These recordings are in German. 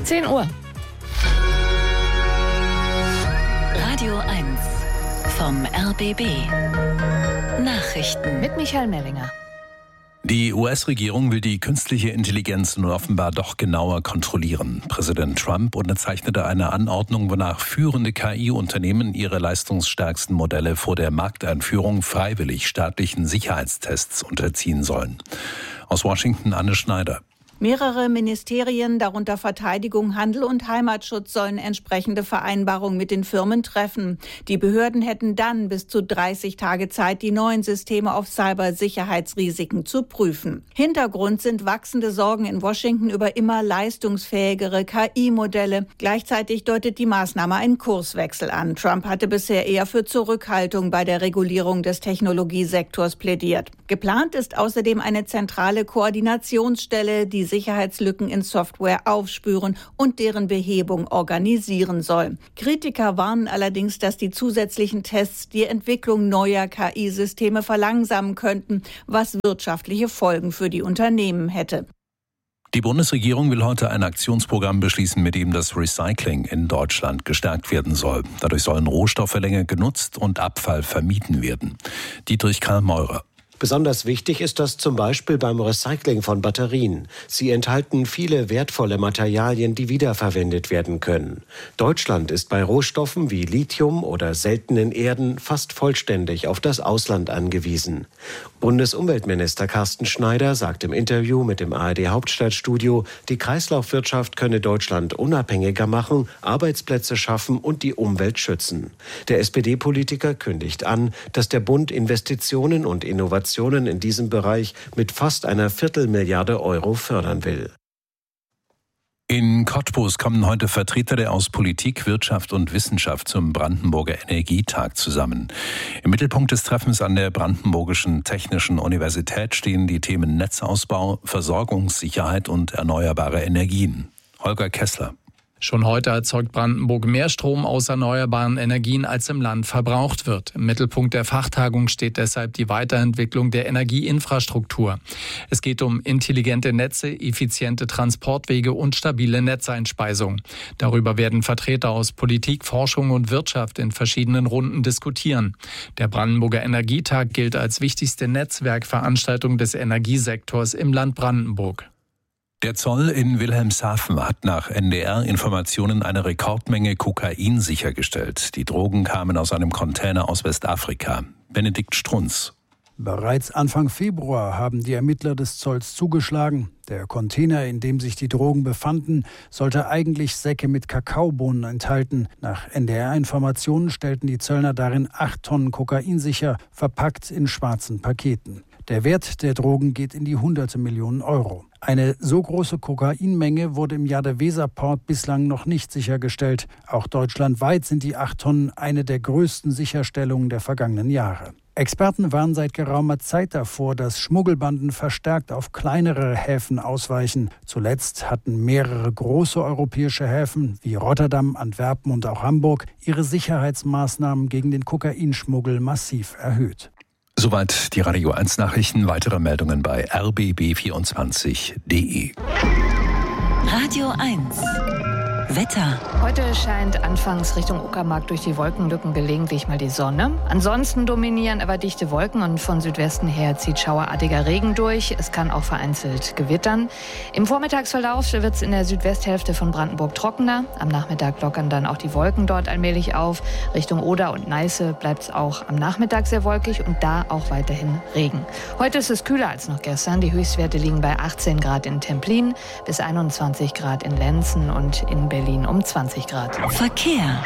10 Uhr. Radio 1 vom RBB. Nachrichten Mit Michael Mellinger. Die US-Regierung will die künstliche Intelligenz nun offenbar doch genauer kontrollieren. Präsident Trump unterzeichnete eine Anordnung, wonach führende KI-Unternehmen ihre leistungsstärksten Modelle vor der Markteinführung freiwillig staatlichen Sicherheitstests unterziehen sollen. Aus Washington Anne Schneider. Mehrere Ministerien, darunter Verteidigung, Handel und Heimatschutz, sollen entsprechende Vereinbarungen mit den Firmen treffen. Die Behörden hätten dann bis zu 30 Tage Zeit, die neuen Systeme auf Cybersicherheitsrisiken zu prüfen. Hintergrund sind wachsende Sorgen in Washington über immer leistungsfähigere KI-Modelle. Gleichzeitig deutet die Maßnahme einen Kurswechsel an. Trump hatte bisher eher für Zurückhaltung bei der Regulierung des Technologiesektors plädiert. Geplant ist außerdem eine zentrale Koordinationsstelle, die Sicherheitslücken in Software aufspüren und deren Behebung organisieren soll. Kritiker warnen allerdings, dass die zusätzlichen Tests die Entwicklung neuer KI-Systeme verlangsamen könnten, was wirtschaftliche Folgen für die Unternehmen hätte. Die Bundesregierung will heute ein Aktionsprogramm beschließen, mit dem das Recycling in Deutschland gestärkt werden soll. Dadurch sollen Rohstoffe länger genutzt und Abfall vermieden werden. Dietrich Karl Meurer. Besonders wichtig ist das zum Beispiel beim Recycling von Batterien. Sie enthalten viele wertvolle Materialien, die wiederverwendet werden können. Deutschland ist bei Rohstoffen wie Lithium oder seltenen Erden fast vollständig auf das Ausland angewiesen. Bundesumweltminister Carsten Schneider sagt im Interview mit dem ARD-Hauptstadtstudio, die Kreislaufwirtschaft könne Deutschland unabhängiger machen, Arbeitsplätze schaffen und die Umwelt schützen. Der SPD-Politiker kündigt an, dass der Bund Investitionen und Innovationen in diesem Bereich mit fast einer Viertelmilliarde Euro fördern will. In Cottbus kommen heute Vertreter aus Politik, Wirtschaft und Wissenschaft zum Brandenburger Energietag zusammen. Im Mittelpunkt des Treffens an der Brandenburgischen Technischen Universität stehen die Themen Netzausbau, Versorgungssicherheit und erneuerbare Energien. Holger Kessler. Schon heute erzeugt Brandenburg mehr Strom aus erneuerbaren Energien, als im Land verbraucht wird. Im Mittelpunkt der Fachtagung steht deshalb die Weiterentwicklung der Energieinfrastruktur. Es geht um intelligente Netze, effiziente Transportwege und stabile Netzeinspeisung. Darüber werden Vertreter aus Politik, Forschung und Wirtschaft in verschiedenen Runden diskutieren. Der Brandenburger Energietag gilt als wichtigste Netzwerkveranstaltung des Energiesektors im Land Brandenburg. Der Zoll in Wilhelmshaven hat nach NDR-Informationen eine Rekordmenge Kokain sichergestellt. Die Drogen kamen aus einem Container aus Westafrika. Benedikt Strunz. Bereits Anfang Februar haben die Ermittler des Zolls zugeschlagen. Der Container, in dem sich die Drogen befanden, sollte eigentlich Säcke mit Kakaobohnen enthalten. Nach NDR-Informationen stellten die Zöllner darin 8 Tonnen Kokain sicher, verpackt in schwarzen Paketen. Der Wert der Drogen geht in die hunderte Millionen Euro. Eine so große Kokainmenge wurde im Jadeweserport bislang noch nicht sichergestellt. Auch deutschlandweit sind die 8 Tonnen eine der größten Sicherstellungen der vergangenen Jahre. Experten warnen seit geraumer Zeit davor, dass Schmuggelbanden verstärkt auf kleinere Häfen ausweichen. Zuletzt hatten mehrere große europäische Häfen wie Rotterdam, Antwerpen und auch Hamburg ihre Sicherheitsmaßnahmen gegen den Kokainschmuggel massiv erhöht. Soweit die Radio 1 Nachrichten. Weitere Meldungen bei rbb24.de. Radio 1 Wetter. Heute scheint anfangs Richtung Uckermark durch die Wolkenlücken gelegentlich mal die Sonne. Ansonsten dominieren aber dichte Wolken und von Südwesten her zieht schauerartiger Regen durch. Es kann auch vereinzelt gewittern. Im Vormittagsverlauf wird es in der Südwesthälfte von Brandenburg trockener. Am Nachmittag lockern dann auch die Wolken dort allmählich auf. Richtung Oder und Neiße bleibt es auch am Nachmittag sehr wolkig und da auch weiterhin Regen. Heute ist es kühler als noch gestern. Die Höchstwerte liegen bei 18 Grad in Templin bis 21 Grad in Lenzen und in Berlin um 20 Grad. Verkehr.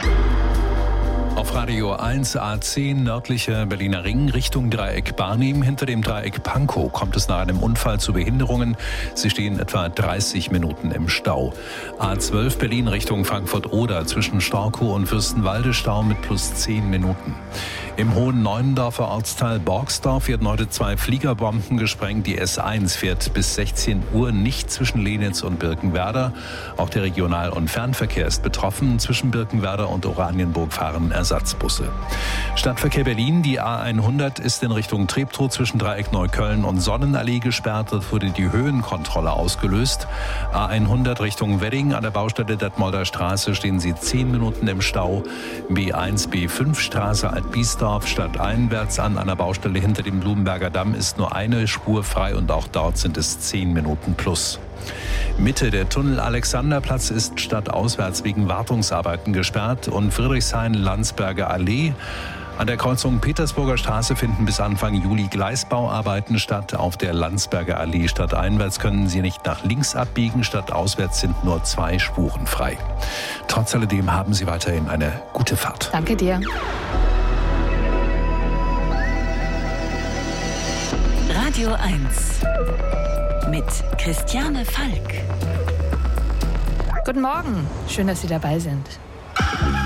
Auf Radio 1 A10 nördlicher Berliner Ring Richtung Dreieck Barnim. Hinter dem Dreieck Pankow kommt es nach einem Unfall zu Behinderungen. Sie stehen etwa 30 Minuten im Stau. A12 Berlin Richtung Frankfurt-Oder zwischen Storkow und Fürstenwalde Stau mit plus 10 Minuten. Im Hohen Neuendorfer Ortsteil Borgsdorf werden heute 2 Fliegerbomben gesprengt. Die S1 fährt bis 16 Uhr nicht zwischen Lenitz und Birkenwerder. Auch der Regional- und Fernverkehr ist betroffen. Zwischen Birkenwerder und Oranienburg fahren Ersatzbusse. Stadtverkehr Berlin, die A100 ist in Richtung Treptow zwischen Dreieck Neukölln und Sonnenallee gesperrt. Dort wurde die Höhenkontrolle ausgelöst. A100 Richtung Wedding an der Baustelle Detmolder Straße stehen Sie 10 Minuten im Stau. B1, B5 Straße Altbiesdorf stadteinwärts an einer Baustelle hinter dem Blumenberger Damm ist nur eine Spur frei und auch dort sind es 10 Minuten plus. Mitte der Tunnel Alexanderplatz ist stadtauswärts wegen Wartungsarbeiten gesperrt und Friedrichshain-Landsberger Allee. An der Kreuzung Petersburger Straße finden bis Anfang Juli Gleisbauarbeiten statt. Auf der Landsberger Allee stadteinwärts können Sie nicht nach links abbiegen. Stadtauswärts sind nur 2 Spuren frei. Trotz alledem haben Sie weiterhin eine gute Fahrt. Danke dir. Radio 1 mit Christiane Falk. Guten Morgen, schön, dass Sie dabei sind.